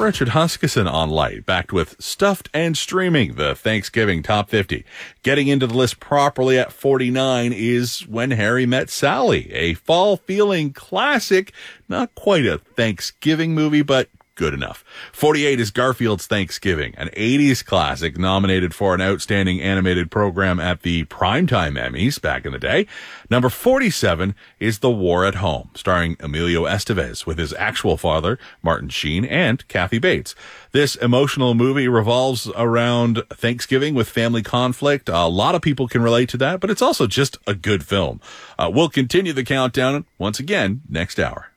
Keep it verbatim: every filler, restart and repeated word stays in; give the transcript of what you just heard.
Richard Huskisson on Light, backed with Stuffed and Streaming, the Thanksgiving Top fifty. Getting into the list properly at forty-nine is When Harry Met Sally, a fall-feeling classic, not quite a Thanksgiving movie, but good enough. forty-eight is Garfield's Thanksgiving, an eighties classic nominated for an outstanding animated program at the Primetime Emmys back in the day. Number forty-seven is The War at Home, starring Emilio Estevez with his actual father, Martin Sheen, and Kathy Bates. This emotional movie revolves around Thanksgiving with family conflict. A lot of people can relate to that, but it's also just a good film. Uh, we'll continue the countdown once again next hour.